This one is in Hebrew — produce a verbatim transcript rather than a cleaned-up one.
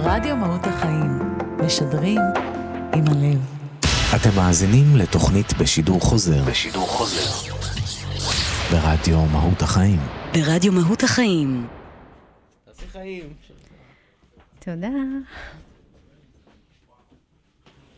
רדיו מהות החיים, משדרים עם הלב. אתם מאזינים לתוכנית בשידור חוזר. בשידור חוזר. ברדיו מהות החיים. ברדיו מהות החיים. תעשי חיים. תודה.